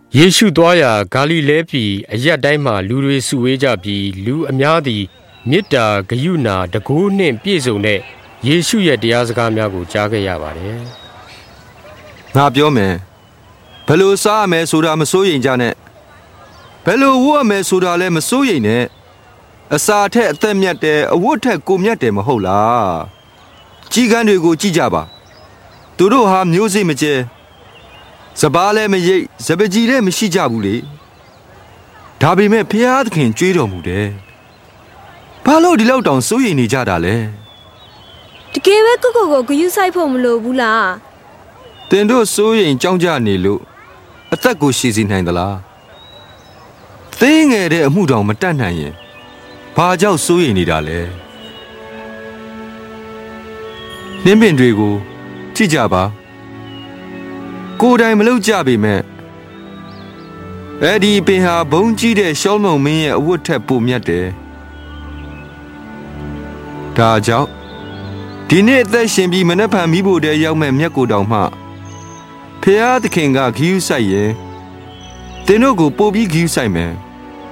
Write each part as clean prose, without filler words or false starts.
ယေရှုသွားရာဂါလိလဲပြည်အရပ်တိုင်းမှာလူတွေစုဝေးကြပြီးလူအများသည်မေတ္တာဂရုဏာတကိုးနှင့်ပြည့်စုံတဲ့ယေရှုရဲ့တရားစကားများကိုကြားခဲ့ရပါတယ်။ငါပြောမယ်ဘယ်လိုစားရမယ်ဆိုတာမစိုးရိမ်ကြနဲ့ဘယ်လိုဝတ်ရမယ်ဆိုတာလည်းမစိုးရိမ်နဲ့အစာထက်အသက်မြတ်တယ်အဝတ်ထက်ကိုမြတ်တယ်မဟုတ်လားကြီးကန်းတွေကိုကြည့်ကြပါသူတို့ဟာမျိုးစိမကျဲစပားလည်းမရိပ်စပကြီးလည်းမရှိကြဘူးလေဒါပေမဲ့ဖျားသခင်ကြွေးတော်မူတယ်ဘာလို့ဒီလောက်တောင်စိုးရိမ်နေကြတာလဲတကယ်ပဲကိုဂရုစိုက်ဖို့မလိုဘူးလားတင်တို့စိုးရိမ်ကြောင်းကြနေလို့အသက်ကိုရှည်စီနိုင်သလားသိငယ်တဲ့အမှုတောင်မတတ်နိုင်ရင်ဘာကြောင့်စိုးရိမ်နေတာလဲနှင်းပင်တွေကိုကြည့်ကြပါကိုယ်တိုင်မလုပ်ကြပေမဲ့အဲ့ဒီပင်ဟာဘုံကြီးတဲ့ရှောလမုန်မင်းရဲ့အဝတ်ထက်ပိုမြတ်တယ်ဒါကြောင့်ဒီနေ့အသက်ရှင်ပြီးမနှက်ဖန်မိဖို့တည်းရောက်မဲ့မြတ်ကိုတောင်မှဖျားသခင်ကဂရုစိုက်ရင်သင်တို့ကိုပို့ပြီးဂရုစိုက်မယ်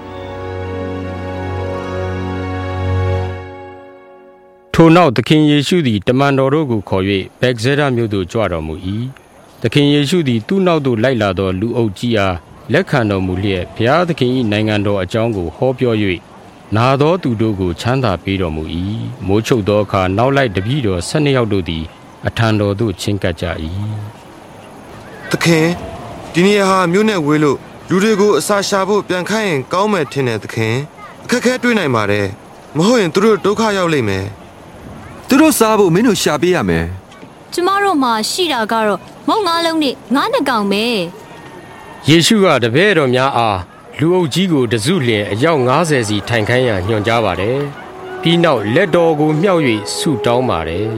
ထိုနောက်သခင်ယေရှုသည်တမန်တော်တို့ကိုခေါ်၍ဗက်ဇဲဒမြို့သို့ကြွတော်မူ၏သခင်ယေရှုသည်သူ့နောက်သို့လိုက်လာသောလူအုပ်ကြီးအားလက်ခံတော်မူလျက်ဘုရားသခင်၏နိုင်ငံတော်အကြောင်းကိုဟောပြော၍နာသောသူတို့ကိုချမ်းသာပေးတော်မူ၏မိုးချုပ်သောအခါနောက်လိုက်တပည့်တော်12ယောက်တို့သည်အထံတော်သို့ချဉ်ကပ်ကြ၏သခင်ဒီနေရာဟာမြို့နဲ့ဝေးလို့လူတွေကိုအစာရှာဖို့ပြန်ခိုင်းရင်ကောင်းမယ်ထင်တယ်သခင်အခက်ခဲတွေ့နိုင်ပါတယ်မဟုတ်ရင်သူတို့ဒုက္ခရောက်လိမ့်မယ်သူတို့စားဖို့မင်းတို့ရှာပေးရမယ်ကျမတို့မှာရှိတာကတော့မုံ9လုံးနဲ့9နှစ်ကောင်ပဲယေရှုကတပည့်တော်များအားလူအုပ်ကြီးကိုတစုလျင်အယောက်90စီထိုင်ခိုင်းရန်ညွှန်ကြားပါတယ်ပြီးနောက်လက်တော်ကိုမြှောက်၍ဆုတောင်းပါတယ်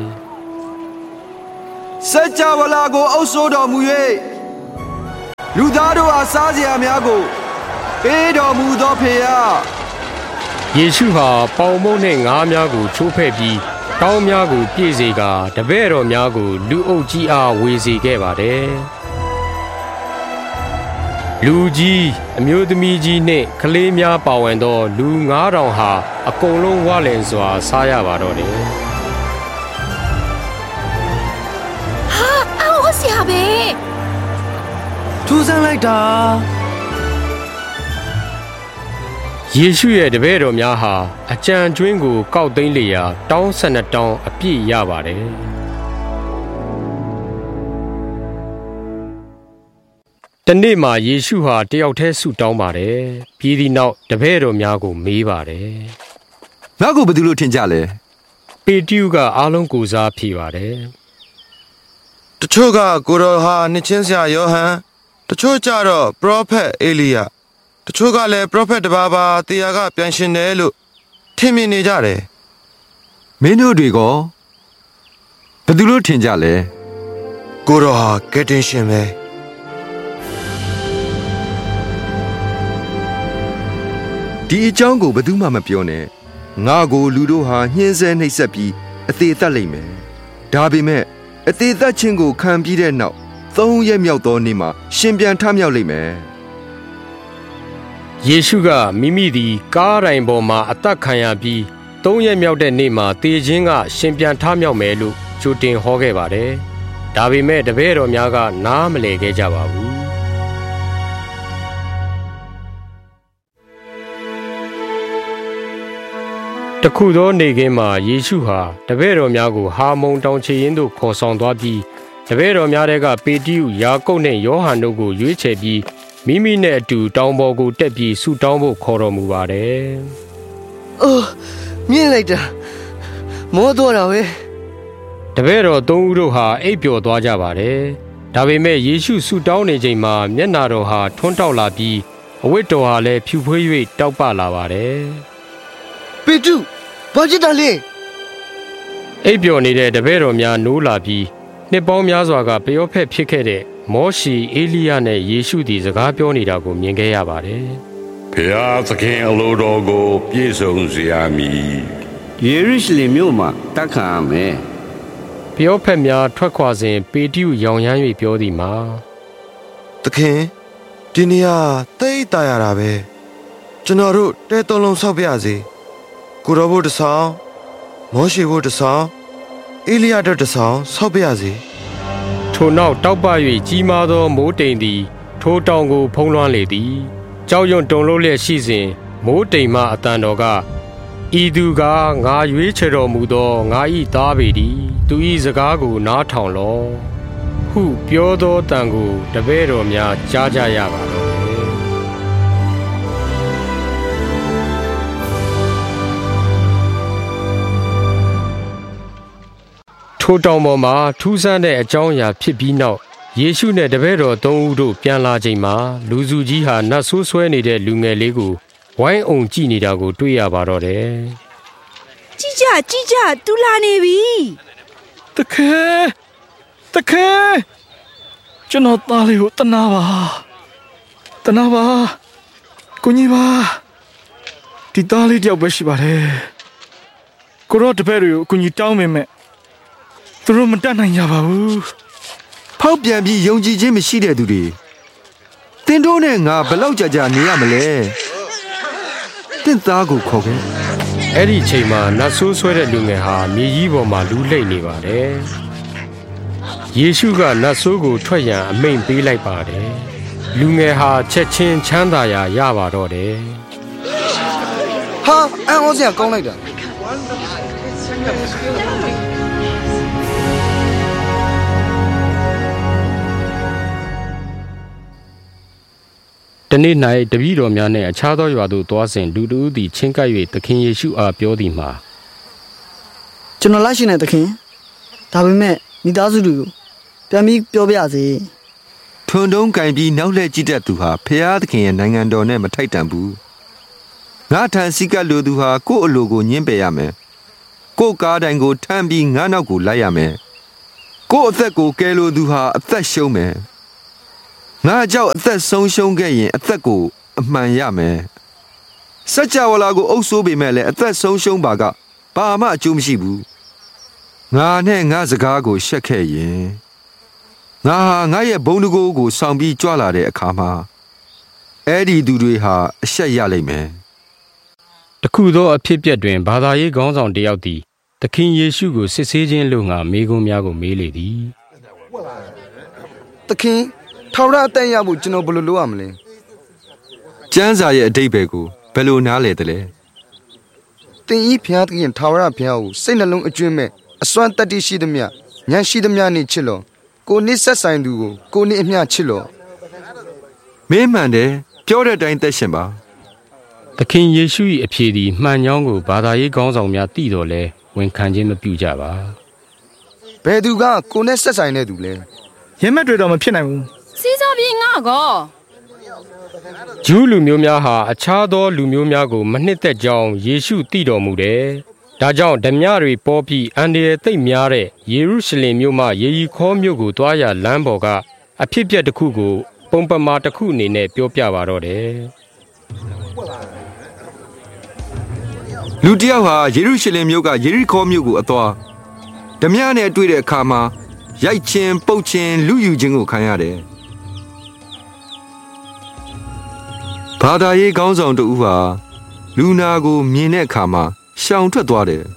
စัจ java လာကိုအုပ်စိုးတော်မူ၍လူသားတို့အားစားစရာများကိုပေးတော်မူသောဖေယယေရှုဟာပေါင်မုန့်နှင့်ငါးများကိုချိုးဖဲ့ပြီးတောင်းများကိုပြည့်စေကာတပည့်တော်များကိုလူအုပ်ကြီးအားဝေစေခဲ့ပါတယ်လူကြီးအမျိုးသမီးကြီးနှင့်ကလေးများပါဝင်သောလူ9000ဟာအကုန်လုံးဝလင်စွာစားရပါတော့တယ်ဟာအော်ဆရာပဲထူးဆန်းလိုက်တာယေရှုရဲ့တပည့်တော်များဟာအကြံကျွင်းကိုကောက်သိမ်းလျာတောင်း12တောင်းအပြည့်ရပါတယ်တနေ့မှာယေရှုဟာတယောက်တည်းဆုတောင်းပါတယ်ပြီးသည့်နောက်တပည့်တော်များကိုမေးပါတယ်ငါ့ကိုဘယ်သူလို့ထင်ကြလဲပေတရုကအားလုံးကိုစားဖြေပါတယ်တချို့ကကိုတော်ဟာနှစ်ချင်းဆရာယောဟန်တချို့ကြတော့ပရောဖက်အေလိယတချို့ကလည်းပရောဖက်တစ်ပါးပါတရားကပြန်ရှင်တယ်လို့ထင်မြင်နေကြတယ်မင်းတို့တွေကဘယ်သူလို့ထင်ကြလဲကိုတော်ဟာကယ်တင်ရှင်ပဲဒီအကြောင်းကိုဘယ်သူမှမပြောနဲ့ငါကိုလူတို့ဟာညှင်းဆဲနှိပ်စက်ပြီးအသေးသက်လိမ့်မယ်ဒါပေမဲ့အသေးသက်ခြင်းကိုခံပြီးတဲ့နောက်3ရက်မြောက်သောနေ့မှာရှင်ပြန်ထမြောက်လိမ့်မယ်ယေရှုကမိမိသည်ကားတိုင်ပေါ်မှာအသက်ခံရပြီး3ရက်မြောက်တဲ့နေ့မှာသေခြင်းကရှင်ပြန်ထမြောက်မယ်လို့ကြိုတင်ဟောခဲ့ပါတယ်ဒါပေမဲ့တပည့်တော်များကနားမလည်ခဲ့ကြပါဘူးတခုသောနေ့ခင်းမှာယေရှုဟာတပည့်တော်များကိုဟာမုန်တောင်ခြေရင်းသို့ခေါ်ဆောင်သွားပြီးတပည့်တော်များကပေတရုယာကုပ်နှင့်ယောဟန်တို့ကိုရွေးချယ်ပြီးမိမိနဲ့အတူတောင်ပေါ်ကိုတက်ပြီးဆုတောင်းဖို့ခေါ်တော်မူပါတယ်။အိုးမြင်လိုက်တာမောတော့တာပဲတပည့်တော်3ဦးတို့ဟာအိပ်ပျော်သွားကြပါတယ်ဒါပေမဲ့ယေရှုဆုတောင်းနေချိန်မှာမျက်နာတော်ဟာထွန်းတောက်လာပြီးအဝတ်တော်ဟာလည်းဖြူဖွေး၍တောက်ပလာပါတယ်ပေတုဘာဖြစ်တာလဲအိပ်ပျော်နေတဲ့တပည့်တော်များနိုးလာပြီးနှစ်ပေါင်းများစွာကပျောဖက်ဖြစ်ခဲ့တဲ့မောရှေအေလိယနဲ့ယေရှုသည်စကားပြောနေတာကိုမြင်ခဲ့ရပါတယ်။ဘုရားသခင်အလိုတော်ကိုပြည့်စုံစေရမည်။ယေရုရှလင်မြို့မှာတက်ခံရမယ်။ပျောဖက်များထွက်ခွာစဉ်ပေတရုရောင်ရမ်း၍ပြောသည်မှာသခင်ဒီနေရာတိတ်တာရတာပဲကျွန်တော်တို့တဲသုံးလုံးဆောက်ပြရစီကိုရောဘုတ်တဆောင်မောရှိဘုတ်တဆောင်အေလိယတ်တဆောင်ဆောက်ပြရစီထိုနောက်တောက်ပ၍ကြီးမားသောမိုးတိမ်သည်ထိုတောင်ကိုဖုံးလွှမ်းလေသည်ကြောက်ရွံ့တုန်လှုပ်လျက်ရှိစဉ်မိုးတိမ်မှအတန်တော်ကဤသူကငါရွေးချယ်တော်မူသောငါ၏သားပေသည်သူ၏စကားကိုနားထောင်လော့ဟုပြောသောတန်ကိုတပည့်တော်များကြားကြရပါတော့ထိုတောင်ပေါ်မှာထူးဆန်းတဲ့အကြောင်းအရာဖြစ်ပြီးနောက်ယေရှုနဲ့တပည့်တော်သုံးဦးတို့ပြန်လာချိန်မှာလူစုကြီးဟာနတ်ဆိုးဆွဲနေတဲ့လူငယ်လေးကိုဝိုင်းအောင်ကြည့်နေတာကိုတွေ့ရပါတော့တယ်။ကြည့်ကြသူလာနေပြီ။တခဲကျွန်တော်သားလေးကိုတနာပါကိုကြီးပါဒီသားလေးတယောက်ပဲရှိပါတယ်။ကိုရောတပည့်တွေကိုအကူကြီးတောင်းမိမယ်သူတို့မတတ်နိုင်ကြပါဘူးဖောက်ပြန်ပြီးယုံကြည်ခြင်းမရှိတဲ့သူတွေတင်တို့နဲ့ငါဘလောက်ကြာနေရမလဲတင့်သားကိုခေါ်ခဲ့အဲ့ဒီချိန်မှာနတ်ဆိုးဆွဲတဲ့လူငယ်ဟာမြေကြီးပေါ်မှာလူးလိမ့်နေပါတယ်ယေရှုကနတ်ဆိုးကိုထွက်ရန်အမိန့်ပေးလိုက်ပါတယ်လူငယ်ဟာချက်ချင်းချမ်းသာရာရပါတော့တယ်ဟာအံ့ဩစရာကောင်းလိုက်တာတနေ့၌တပည့်တော်များနှင့်အခြားသောရွာသို့သွားစဉ်လူတို့သည်ချင်းကပ်၍သခင်ယေရှုအားပြောသည်မှာကျွန်တော်လိုက်ရှင်တဲ့သခင်ဒါပေမဲ့မိသားစုတွေကိုပြန်ပြီးပြောပြစေထွန်းတုံးကင်ပြီးနောက်လှည့်ကြည့်တတ်သူဟာဖျားသခင်ရဲ့နိုင်ငံတော်နဲ့မထိုက်တန်ဘူးငါထံစီကပ်လိုသူဟာကိုယ့်အလိုကိုညှင်းပယ်ရမယ်ကိုယ့်ကားတိုင်ကိုထမ်းပြီးငါနောက်ကိုလိုက်ရမယ်ကိုယ့်အသက်ကိုကယ်လိုသူဟာအသက်ရှုံးမယ်ငါကြောင့်အသက်ဆုံးရှုံးခဲ့ရင်အသက်ကိုအမှန်ရမယ်စัจ java လာကိုအုပ်ဆိုးပေမဲ့လည်းအသက်ဆုံးရှုံးပါကဘာမှအကျိုးမရှိဘူးငါနဲ့ငါစကားကိုရှက်ခဲ့ရင်ငါရဲ့ဘုံတကိုးကိုဆောင်ပြီးကြွလာတဲ့အခါမှာအဲ့ဒီသူတွေဟာအရှက်ရလိမ့်မယ်တခုသောအဖြစ်ပြက်တွင်ဘာသာရေးခေါင်းဆောင်တယောက်သည်သခင်ယေရှုကိုစစ်ဆေးခြင်းလို့ငါမေးခွန်းများကိုမေးလေသည်သခင်ထာဝရအသက်ရဖို့ကျွန်တော်ဘယ်လိုလုပ်ရမလဲကျမ်းစာရဲ့အဓိပ္ပာယ်ကိုဘယ်လိုနားလည်သလဲသင်ဤဘုရားသခင်ထာဝရဘုရားကိုစိတ်နှလုံးအကျွမ်းမဲ့အစွမ်းတတ္တိရှိသမျှဉာဏ်ရှိသမျှနဲ့ချစ်လောကိုနစ်ဆက်ဆိုင်သူကိုကိုနစ်အမျှချစ်လောမင်းမှန်တယ်ပြောတဲ့အတိုင်းသက်ရှင်ပါသခင်ယေရှု၏အဖြေသည်မှန်ကြောင်းကိုဘာသာရေးခေါင်းဆောင်များသိတော်လဲဝန်ခံခြင်းမပြုကြပါဘယ်သူကကိုနဲ့ဆက်ဆိုင်တဲ့သူလဲရဲမက်တွေတော့မဖြစ်နိုင်ဘူးစီးစားပြီးငါကောဂျူးလူမျိုးများဟာအခြားသောလူမျိုးများကိုမနှစ်သက်ကြောင်းယေရှုသိတော်မူတယ်။ဒါကြောင့်ဓမြတွေပေါ်ပြီးအန္တရာယ်သိပ်များတဲ့ယေရုရှလင်မြို့မှယေရီခေါမြို့ကိုတွားရလမ်းပေါ်ကအဖြစ်ပြက်တစ်ခုကိုပုံပမာတစ်ခုအနေနဲ့ပြောပြပါတော့တယ်။လူတယောက်ဟာယေရုရှလင်မြို့ကယေရီခေါမြို့ကိုအသွားဓမြနဲ့တွေ့တဲ့အခါမှာရိုက်ချင်းပုတ်ချင်းလူယူခြင်းကိုခံရတယ်။ဘာသာရေးခေါင်းဆောင်တဦးဟာလူနာကိုမြင်တဲ့အခါမှာရှောင်ထွက်သွားတယ်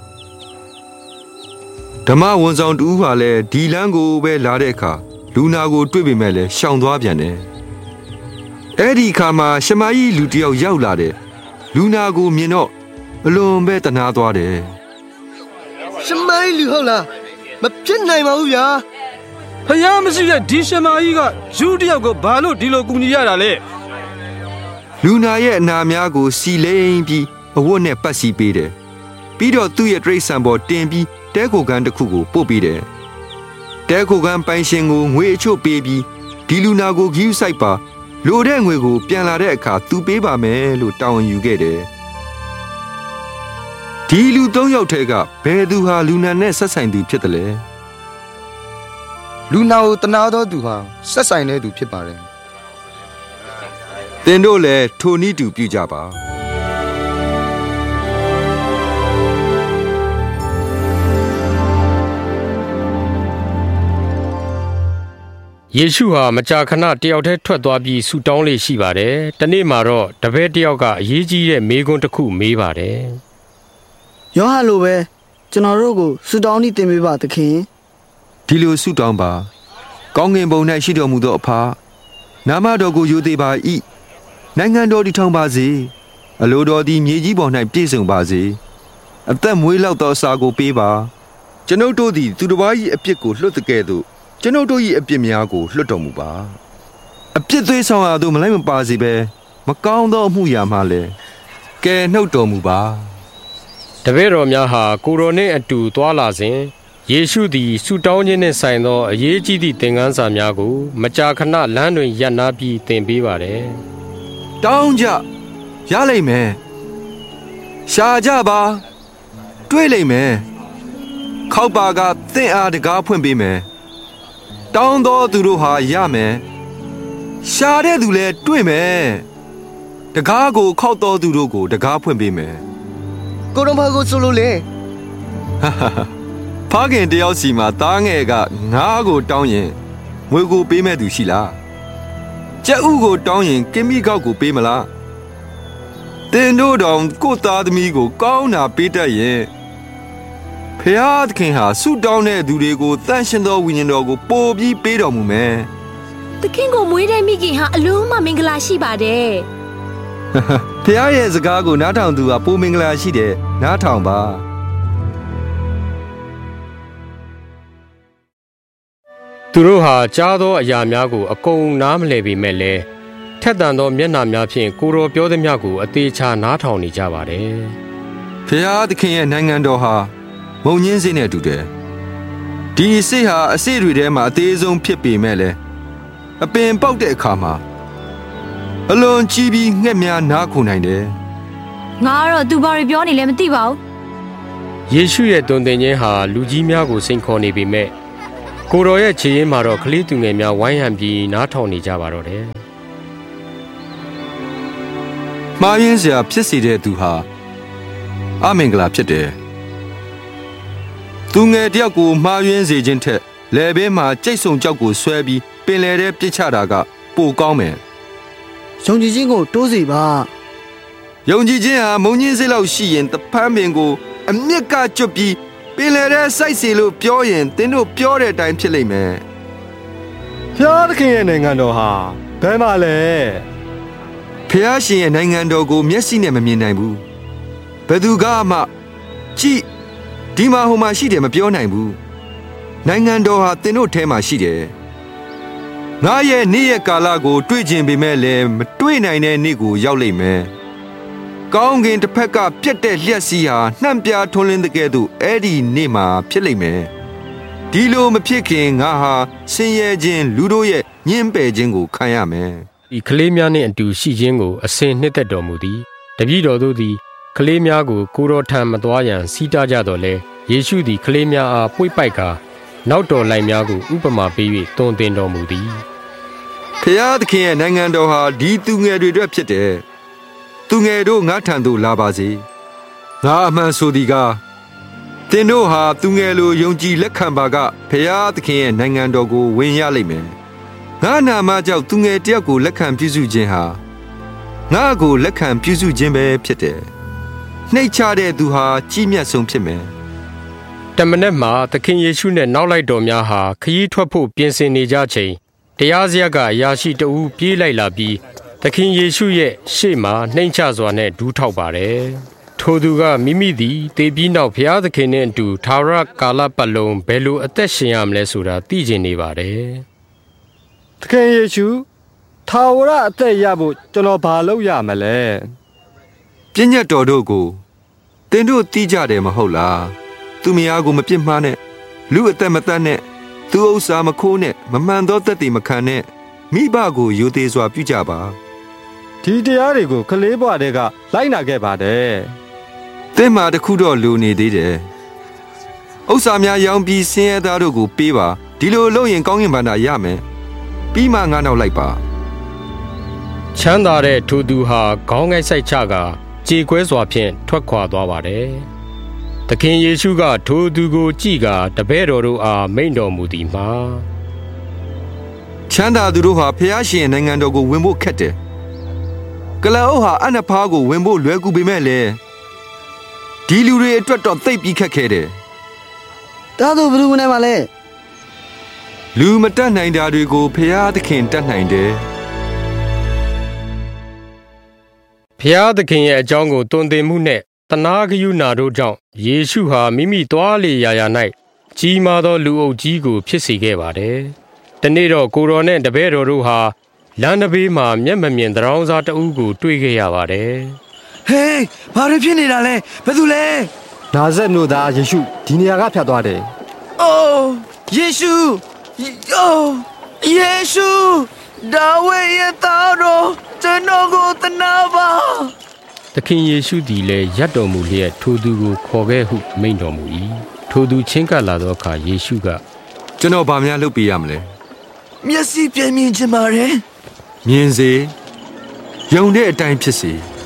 ။ဓမ္မဝန်ဆောင်တဦးဟာလည်းဒီလမ်းကိုပဲလာတဲ့အခါလူနာကိုတွေ့ပေမဲ့လည်းရှောင်သွားပြန်တယ်။အဲ့ဒီအခါမှာရှမာရိလူတယောက်ရောက်လာတယ်။လူနာကိုမြင်တော့အလွန်ပဲတနာသွားတယ်။ရှမာရိလူဟုတ်လားမဖြစ်နိုင်ပါဘူးဗျာဖယားမရှိတဲ့ဒီရှမာကြီးကယူတယောက်ကိုဘာလို့ဒီလိုကူညီရတာလဲလူနာရဲ့အနာများကိုစီလိမ့်ပြီးအဝတ်နဲ့ပတ်စီပေးတယ်ပြီးတော့သူ့ရဲ့တရိတ်ဆန်ပေါ်တင်ပြီးတဲခိုကန်းတစ်ခုကိုပို့ပေးတယ်တဲခိုကန်းပိုင်ရှင်ကိုငွေအချို့ပေးပြီးဒီလူနာကိုဂီးဆိုင်ပါလိုတဲ့ငွေကိုပြန်လာတဲ့အခါသူပေးပါမယ်လို့တာဝန်ယူခဲ့တယ်ဒီလူ၃ယောက်ထဲကဘယ်သူဟာလူနာနဲ့ဆက်ဆိုင်သူဖြစ်တယ်လဲလူနာကိုတနာတော်သူဟာဆက်ဆိုင်တဲ့သူဖြစ်ပါတယ်သင်တို့လည်းထိုနည်းတူပြုကြပါယေရှုဟာမကြာခဏတယောက်တည်းထွက်သွားပြီးဆူတောင်းလေးရှိပါတယ်။တနေ့မှာတော့တပည့်တယောက်ကအရေးကြီးတဲ့မေးခွန်းတစ်ခုမေးပါတယ်။ယောဟန်လိုပဲကျွန်တော်တို့ကိုဆူတောင်းနေတင်ပေးပါသခင်။ဒီလိုဆူတောင်းပါ။ကောင်းကင်ဘုံ၌ရှိတော်မူသောအဖနာမတော်ကိုယိုသေးပါ၏။နိုင်ငံတော်တည်ထောင်ပါစေ။အလိုတော်သည်မြေကြီးပေါ်၌ပြည့်စုံပါစေ။အသက်မွေးလောက်သောအစာကိုပေးပါ။ကျွန်ုပ်တို့သည်သူတစ်ပါး၏အပြစ်ကိုလွတ်တကဲ့သို့ကျွန်ုပ်တို့၏အပြစ်များကိုလွတ်တော်မူပါအပြစ်သွေးဆောင်ရာသို့မလိုက်မပါစေဘဲမကောင်းသောအမှုရာမှလည်းကယ်နှုတ်တော်မူပါတပည့်တော်များဟာကိုရိုနှင့်အတူသွားလာစဉ်ယေရှုသည်ဆူတောင်းခြင်းနှင့်ဆိုင်သောအရေးကြီးသည့်သင်ခန်းစာများကိုမကြာခဏလမ်းတွင်ရပ်နားပြီးသင်ပေးပါတယ်တောင်းကြရလိမ့်မယ်ရှာကြပါတွေ့လိမ့်မယ်ခောက်ပါကသင်အားတကားဖွင့်ပေးမယ်တောင်းသောသူတို့ဟာရမယ်ရှာတဲ့သူလည်းတွေ့မယ်တကားကိုခောက်သောသူတို့ကိုတကားဖွင့်ပေးမယ်ကိုတော်ဘာကိုဆိုလို့လဲဖခင်တယောက်စီမှာသားငယ်ကငါးကိုတောင်းရင်ငွေကိုပေးမဲ့သူရှိလားကြက်ဥကိုတောင်းရင်ကင်မီကောက်ကိုပေးမလားတင်တို့တော်ကိုသားသမီးကိုကောင်းတာပေးတတ်ရင်ဖျားသခင်ဟာဆုတောင်းတဲ့သူတွေကိုတန်ရှင်သောဝိညာဉ်တော်ကိုပို့ပြီးပေးတော်မူမယ်။သခင်ကိုမွေးတဲ့မိခင်ဟာအလုံးမမင်္ဂလာရှိပါတယ်။ဖျားရဲ့စကားကိုနားထောင်သူဟာပိုမင်္ဂလာရှိတယ်နားထောင်ပါ။သူတို့ဟာကြားသောအရာများကိုအကုန်နားမလည်ပေမဲ့လည်းထက်သန်သောမျက်နှာများဖြင့်ကိုတော်ပြောသည်များကိုအသေးချာနားထောင်နေကြပါတယ်။ဖျားသခင်ရဲ့နိုင်ငံတော်ဟာမုံညင်းစိတ်နဲ့တူတယ်ဒီစိတ်ဟာအစိတ်တွေထဲမှာအသေးဆုံးဖြစ်ပေမဲ့လည်းအပင်ပေါက်တဲ့အခါမှာအလွန်ကြီးပြီးငှက်များနားခုန်နိုင်တယ်ငါကတော့သူဘာတွေပြောနေလဲမသိပါဘူးယေရှုရဲ့တုန်တင်ခြင်းဟာလူကြီးများကိုစိန်ခေါ်နေပေမဲ့ကိုတော်ရဲ့ခြေရင်းမှာတော့ကလေးသူငယ်များဝိုင်းဟန်ပြီးနားထောင်နေကြပါတော့တယ်မှားယွင်းစရာဖြစ်စေတဲ့သူဟာအမင်္ဂလာဖြစ်တယ်သူငယ်တယောက်ကိုမှားယွင်းစေခြင်းထက်လယ်ဘေးမှာကြိတ်ဆုံကြောက်ကိုဆွဲပြီးပင်လယ်ထဲပစ်ချတာကပိုကောင်းမယ်။ယုံကြည်ခြင်းကိုတိုးစေပါ။ယုံကြည်ခြင်းဟာမုံညင်းစိတ်လောက်ရှိရင်တဖန်းပင်ကိုအမြစ်ကကျွတ်ပြီးပင်လယ်ထဲစိုက်စီလို့ပြောရင်သင်တို့ပြောတဲ့အတိုင်းဖြစ်လိမ့်မယ်။ဖျားသခင်ရဲ့နိုင်ငံတော်ဟာဘယ်မှာလဲ။ဖျားရှင်ရဲ့နိုင်ငံတော်ကိုမျက်စိနဲ့မမြင်နိုင်ဘူး။ဘယ်သူကမှကြည့်ဒီမှာဟိုမှာရှိတယ်မပြောနိုင်ဘူးနိုင်ငံတော်ဟာသင်တို့ထဲမှာရှိတယ်ငါရဲ့နေ့ရက်ကာလကိုတွေ့ကျင်ပေမဲ့လည်းမတွေ့နိုင်တဲ့နေ့ကိုရောက်လိမ့်မယ်ကောင်းကင်တစ်ဖက်ကပြတ်တဲ့လျှက်စီးဟာနှံ့ပြားထွန်းလင်းတဲ့ကဲ့သို့အဲ့ဒီနေ့မှာဖြစ်လိမ့်မယ်ဒီလိုမဖြစ်ခင်ငါဟာဆင်းရဲခြင်းလူတို့ရဲ့ညှင်းပယ်ခြင်းကိုခံရမယ်ဒီကလေးများနှင့်အတူရှိခြင်းကိုအစဉ်နှစ်သက်တော်မူသည်တပည့်တော်တို့သည်ကလေးများကိုကိုတော်ထံမသွားရန်စီးတားကြတော်လဲယေရှုသည်ကလေးများအားပွေ့ပိုက်ကာနောက်တော်လိုက်များကိုဥပမာပေး၍တွင်တင်တော်မူသည်ဖျားသခင်ရဲ့နိုင်ငံတော်ဟာဒီသူငယ်တွေအတွက်ဖြစ်တယ်သူငယ်တို့ငါထံသို့လာပါစေငါအမှန်ဆိုသည်ကသင်တို့ဟာသူငယ်လိုယုံကြည်လက်ခံပါကဖျားသခင်ရဲ့နိုင်ငံတော်ကိုဝင်ရလိမ့်မယ်ငါနာမကြောင့်သူငယ်တယောက်ကိုလက်ခံပြုစုခြင်းဟာငါကိုလက်ခံပြုစုခြင်းပဲဖြစ်တယ်နှိတ်ချတဲ့သူဟာကြီးမြတ်ဆုံးဖြစ်မယ်တမန်မှာသခင်ယေရှုနဲ့နောက်လိုက်တော်များဟာခရီးထွက်ဖို့ပြင်ဆင်နေကြချိန်တရားစရပ်ကအရာရှိတဦးပြေးလိုက်လာပြီးသခင်ယေရှုရဲ့ရှေ့မှာနှိမ်ချစွာနဲ့ဒူးထောက်ပါတယ်ထိုသူကမိမိသည်တေပြီးနောက်ဘုရားသခင်နဲ့အတူသာရကာလပတ်လုံးဘယ်လိုအသက်ရှင်ရမလဲဆိုတာသိကျင်နေပါတယ်သခင်ယေရှုသာဝရအသက်ရဖို့ကျွန်တော်ဘာလုပ်ရမလဲပညတ်တော်တို့ကိုသင်တို့သိကြတယ်မဟုတ်လားသူမယားကိုမပြစ်မှားနဲ့လူအသက်မတတ်နဲ့သူဥစ္စာမခိုးနဲ့မမှန်သောသက်သေမခံနဲ့မိဘကိုယိုသေးစွာပြုကြပါဒီတရားတွေကိုကလေးဘဝတည်းကလိုက်နာခဲ့ပါတယ်သင်မှာတခုတော့လူနေသေးတယ်ဥစ္စာများရောင်းပြီးဆင်းရဲသားတို့ကိုပေးပါဒီလိုလုပ်ရင်ကောင်းကင်ဘဏ္ဍာရမယ်ပြီးမှငါနောက်လိုက်ပါချမ်းသာတဲ့ထိုသူဟာခေါင်းငိုက်ဆိုင်ချကကြေကွဲစွာဖြင့်ထွက်ခွာသွားပါတယ်သခင်ယေရှုကထိုသူကိုကြည့်ကာတပည့်တော်တို့အားမိန့်တော်မူသည်မှာချမ်းသာသူတို့ဟာဖျားရှင်နိုင်ငံတော်ကိုဝင်ဖို့ခက်တယ်ကလအုပ်ဟာအနဖားကိုဝင်ဖို့လွယ်ကူပေမဲ့လေဒီလူတွေအတွက်တော့သိပ်ပြီးခက်ခဲတယ်တားသူဘယ်သူမနိုင်ပါလဲလူမတတ်နိုင်တာတွေကိုဖျားသခင်တတ်နိုင်တယ်ဖျားသခင်ရဲ့အကြောင်းကိုတွင်တင်မှုနဲ့တနာဂယုဏတို့ကြောင့်ယေရှုဟာမိမိသွားလေရာရာ၌ကြီးမားသောလူအုပ်ကြီးကိုဖြစ်စေခဲ့ပါတယ်။တနေ့တော့ကိုတော်နဲ့တပည့်တော်တို့ဟာလမ်းတစ်ဘေးမှာမျက်မမြင်တောင်စားတအုပ်ကိုတွေ့ခဲ့ရပါတယ်။ဟေးဘာတွေဖြစ်နေတာလဲဘယ်သူလဲနာဇက်မြို့သားယေရှုဒီနေရာကဖြတ်သွားတယ်အိုးယေရှုအိုးယေရှုဒါဝိဒ်ရဲ့သားတော်ကျွန်တော်ကိုသနာပါသခင်ယေရှုသည်လည်းရပ်တော်မူလျက်ထိုသူကိုခေါ်ခဲ့ဟုမိန့်တော်မူ၏ထိုသူချင်းကပ်လာသောအခါယေရှုကကျွန်တော်ဗာများလုပ်ပေးရမလဲမျက်စိပြမြင်ချင်ပါတယ်မြင်စေယုံတဲ့အတိုင်းဖြစ်စေ